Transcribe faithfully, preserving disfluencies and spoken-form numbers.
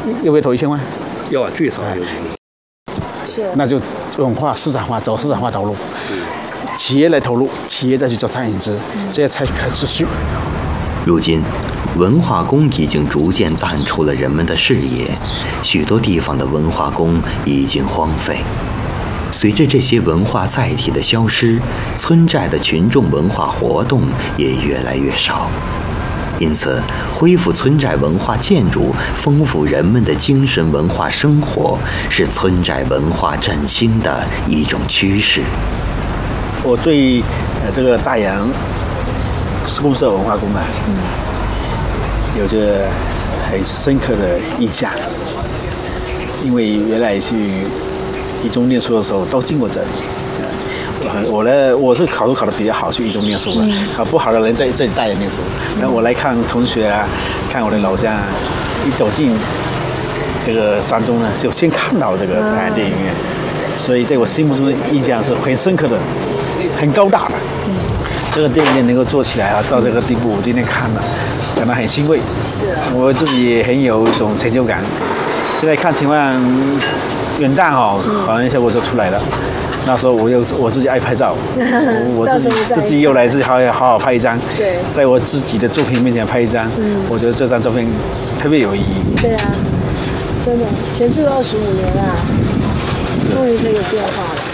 有没有投一千万？ 有啊，最少有。 是。 那就文化市场化，走市场化道路。企业来投入，企业再去做产引资，这些才可持续。 如今，文化宫已经逐渐淡出了人们的视野，许多地方的文化宫已经荒废。随着这些文化载体的消失，村寨的群众文化活动也越来越少。因此，恢复村寨文化建筑，丰富人们的精神文化生活，是村寨文化振兴的一种趋势。 我对呃这个大洋公社文化宫啊，嗯，有着很深刻的印象，因为原来去一中念书的时候都经过这里。我我呢，我是考试考得比较好，去一中念书的，考不好的人在这里大洋念书。然后我来看同学啊，看我的老乡，一走进这个山中呢，就先看到这个大洋电影院，所以在我心目中的印象是很深刻的。很高大的，嗯，这个电影院能够做起来啊，到这个地步，我今天看了，感到很欣慰。 是， 我自己也很有一种成就感。现在看情况，元旦哦，好像效果就出来了。那时候我又我自己爱拍照，我自己自己又来自己好好好拍一张。 对， 在我自己的作品面前拍一张，嗯，我觉得这张照片特别有意义。 对啊，真的，闲置二十五年啊，终于可以有变化了。